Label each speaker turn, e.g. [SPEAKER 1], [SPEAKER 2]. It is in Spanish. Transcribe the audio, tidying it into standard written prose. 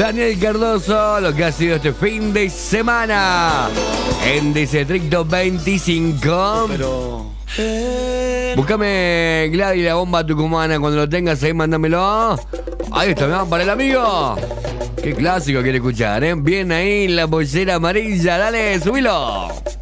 [SPEAKER 1] Daniel Cardoso, lo que ha sido este fin de semana en Distrito 25.
[SPEAKER 2] Pero...
[SPEAKER 1] Búscame Gladys la bomba tucumana, cuando lo tengas ahí, mándamelo. Ahí está, ¿no? Para el amigo. Qué clásico quiere escuchar, ¿eh? Bien ahí, la pollera amarilla, dale, subilo.